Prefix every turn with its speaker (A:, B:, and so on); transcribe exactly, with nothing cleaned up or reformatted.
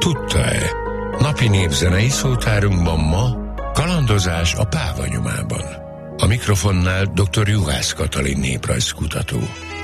A: Tudta-e? Napi népzenei szótárunkban ma kalandozás a Páva nyomában. A mikrofonnál dr. Juhász Katalin néprajzkutató.